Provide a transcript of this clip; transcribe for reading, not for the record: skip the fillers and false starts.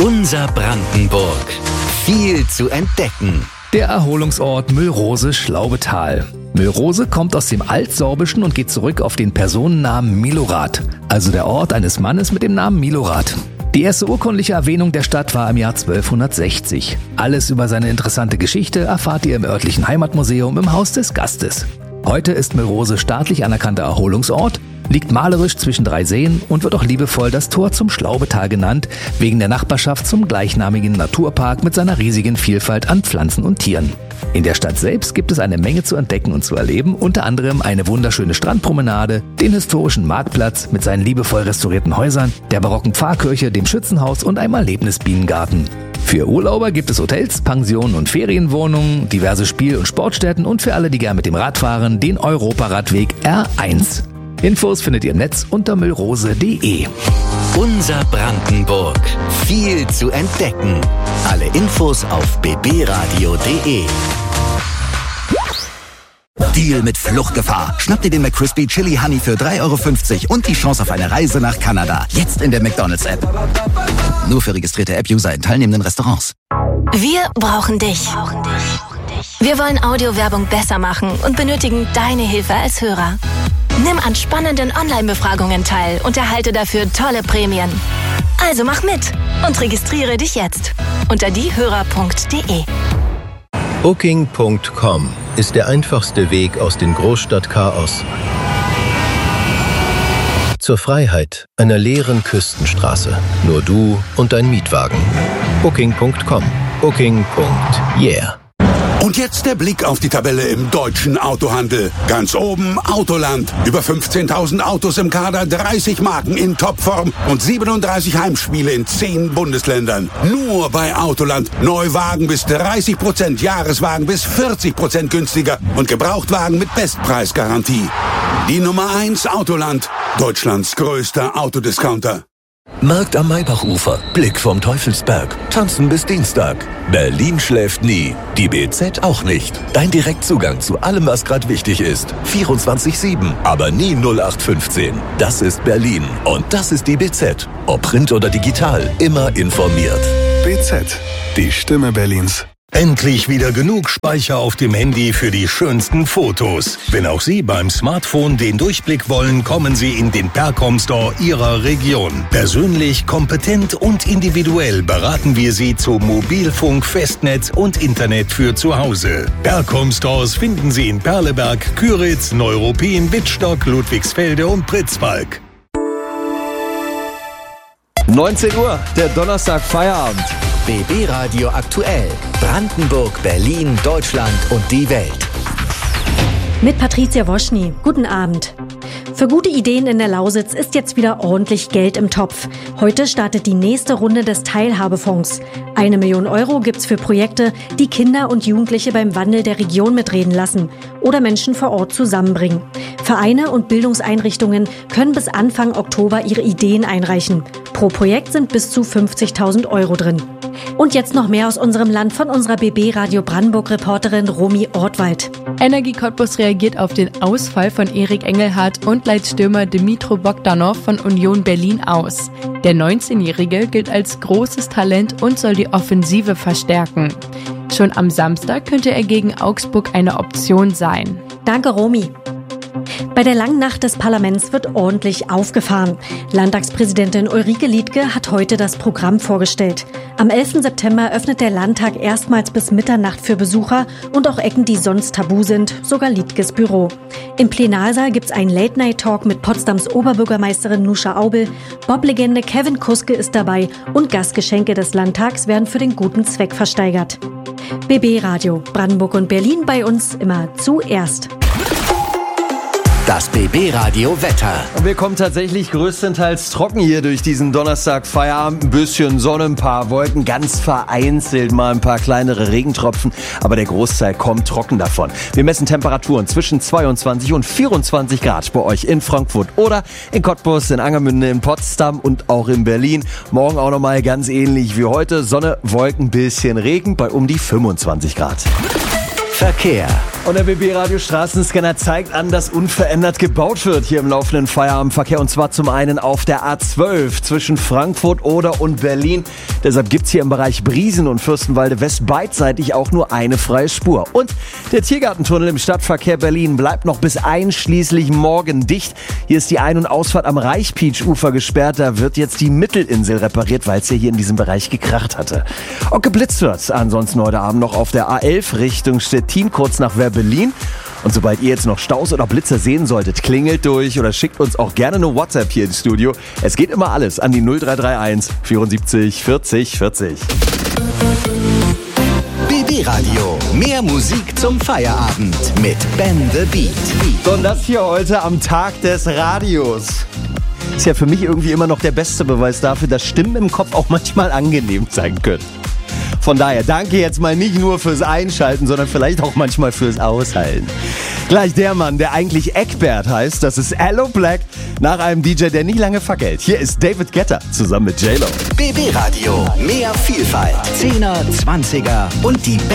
Unser Brandenburg. Viel zu entdecken. Der Erholungsort Müllrose-Schlaubetal. Müllrose kommt aus dem Altsorbischen und geht zurück auf den Personennamen Milorad, also der Ort eines Mannes mit dem Namen Milorad. Die erste urkundliche Erwähnung der Stadt war im Jahr 1260. Alles über seine interessante Geschichte erfahrt ihr im örtlichen Heimatmuseum im Haus des Gastes. Heute ist Müllrose staatlich anerkannter Erholungsort, liegt malerisch zwischen 3 Seen und wird auch liebevoll das Tor zum Schlaubetal genannt, wegen der Nachbarschaft zum gleichnamigen Naturpark mit seiner riesigen Vielfalt an Pflanzen und Tieren. In der Stadt selbst gibt es eine Menge zu entdecken und zu erleben, unter anderem eine wunderschöne Strandpromenade, den historischen Marktplatz mit seinen liebevoll restaurierten Häusern, der barocken Pfarrkirche, dem Schützenhaus und einem Erlebnisbienengarten. Für Urlauber gibt es Hotels, Pensionen und Ferienwohnungen, diverse Spiel- und Sportstätten und für alle, die gern mit dem Rad fahren, den Europaradweg R1. Infos findet ihr im Netz unter müllrose.de. Unser Brandenburg. Viel zu entdecken. Alle Infos auf bbradio.de. Deal mit Fluchtgefahr. Schnapp dir den McCrispy Chili Honey für 3,50 € und die Chance auf eine Reise nach Kanada. Jetzt in der McDonald's-App. Nur für registrierte App-User in teilnehmenden Restaurants. Wir brauchen dich. Wir wollen Audiowerbung besser machen und benötigen deine Hilfe als Hörer. Nimm an spannenden Online-Befragungen teil und erhalte dafür tolle Prämien. Also mach mit und registriere dich jetzt unter diehörer.de. Booking.com ist der einfachste Weg aus dem Großstadtchaos zur Freiheit einer leeren Küstenstraße. Nur du und dein Mietwagen. Booking.com. Booking.yeah. Und jetzt der Blick auf die Tabelle im deutschen Autohandel. Ganz oben Autoland. Über 15.000 Autos im Kader, 30 Marken in Topform und 37 Heimspiele in 10 Bundesländern. Nur bei Autoland. Neuwagen bis 30%, Jahreswagen bis 40% günstiger und Gebrauchtwagen mit Bestpreisgarantie. Die Nummer 1 Autoland. Deutschlands größter Autodiscounter. Markt am Maybachufer, Blick vom Teufelsberg, tanzen bis Dienstag. Berlin schläft nie, die BZ auch nicht. Dein Direktzugang zu allem, was gerade wichtig ist. 24/7, aber nie 0815. Das ist Berlin und das ist die BZ. Ob Print oder digital, immer informiert. BZ, die Stimme Berlins. Endlich wieder genug Speicher auf dem Handy für die schönsten Fotos. Wenn auch Sie beim Smartphone den Durchblick wollen, kommen Sie in den Percom Store Ihrer Region. Persönlich, kompetent und individuell beraten wir Sie zu Mobilfunk, Festnetz und Internet für zu Hause. Percom Stores finden Sie in Perleberg, Küritz, Neuruppin, Wittstock, Ludwigsfelde und Pritzwalk. 19 Uhr, der Donnerstag Feierabend. BB Radio aktuell. Brandenburg, Berlin, Deutschland und die Welt. Mit Patricia Woschny. Guten Abend. Für gute Ideen in der Lausitz ist jetzt wieder ordentlich Geld im Topf. Heute startet die nächste Runde des Teilhabefonds. 1 Million Euro gibt's für Projekte, die Kinder und Jugendliche beim Wandel der Region mitreden lassen oder Menschen vor Ort zusammenbringen. Vereine und Bildungseinrichtungen können bis Anfang Oktober ihre Ideen einreichen. Pro Projekt sind bis zu 50.000 Euro drin. Und jetzt noch mehr aus unserem Land von unserer BB Radio Brandenburg-Reporterin Romy Ortwald. Energie Cottbus reagiert auf den Ausfall von Erik Engelhardt und Leitstürmer Dmitro Bogdanov von Union Berlin aus. Der 19-Jährige gilt als großes Talent und soll die Offensive verstärken. Schon am Samstag könnte er gegen Augsburg eine Option sein. Danke, Romy. Bei der langen Nacht des Parlaments wird ordentlich aufgefahren. Landtagspräsidentin Ulrike Liedtke hat heute das Programm vorgestellt. Am 11. September öffnet der Landtag erstmals bis Mitternacht für Besucher und auch Ecken, die sonst tabu sind, sogar Liedtkes Büro. Im Plenarsaal gibt's einen Late-Night-Talk mit Potsdams Oberbürgermeisterin Nuscha Aubel, Bob-Legende Kevin Kuske ist dabei und Gastgeschenke des Landtags werden für den guten Zweck versteigert. BB Radio, Brandenburg und Berlin bei uns immer zuerst. Das BB Radio Wetter. Und wir kommen tatsächlich größtenteils trocken hier durch diesen Donnerstag Feierabend. Ein bisschen Sonne, ein paar Wolken, ganz vereinzelt mal ein paar kleinere Regentropfen. Aber der Großteil kommt trocken davon. Wir messen Temperaturen zwischen 22 und 24 Grad bei euch in Frankfurt oder in Cottbus, in Angermünde, in Potsdam und auch in Berlin. Morgen auch nochmal ganz ähnlich wie heute. Sonne, Wolken, bisschen Regen bei um die 25 Grad. Verkehr. Und der BB-Radio Straßenscanner zeigt an, dass unverändert gebaut wird hier im laufenden Feierabendverkehr. Und zwar zum einen auf der A12 zwischen Frankfurt, Oder und Berlin. Deshalb gibt's hier im Bereich Briesen und Fürstenwalde West beidseitig auch nur eine freie Spur. Und der Tiergartentunnel im Stadtverkehr Berlin bleibt noch bis einschließlich morgen dicht. Hier ist die Ein- und Ausfahrt am Reichpeach-Ufer gesperrt. Da wird jetzt die Mittelinsel repariert, weil es ja hier in diesem Bereich gekracht hatte. Auch geblitzt wird ansonsten heute Abend noch auf der A11 Richtung Stettin, kurz nach Berlin. Und sobald ihr jetzt noch Staus oder Blitzer sehen solltet, klingelt durch oder schickt uns auch gerne eine WhatsApp hier ins Studio. Es geht immer alles an die 0331 74 40 40. BB Radio. Mehr Musik zum Feierabend mit Ben the Beat. Und das hier heute am Tag des Radios. Ist ja für mich irgendwie immer noch der beste Beweis dafür, dass Stimmen im Kopf auch manchmal angenehm sein können. Von daher danke jetzt mal nicht nur fürs Einschalten, sondern vielleicht auch manchmal fürs Aushalten. Gleich der Mann, der eigentlich Eckbert heißt, das ist Aloe Blacc, nach einem DJ, der nicht lange fackelt. Hier ist David Guetta zusammen mit J-Lo. BB Radio. Mehr Vielfalt. 10er, 20er und die